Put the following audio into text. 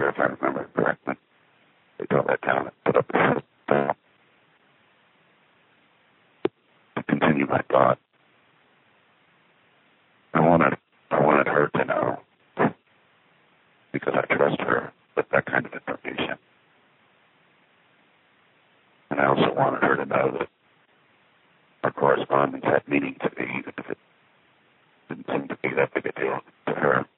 year, if I remember correctly. They tore that down and put up a to continue my thought. I wanted her to know, because I trust her with that kind of information. And I also wanted her to know that our correspondence had meaning to me, even if it didn't seem to be that big a deal to her.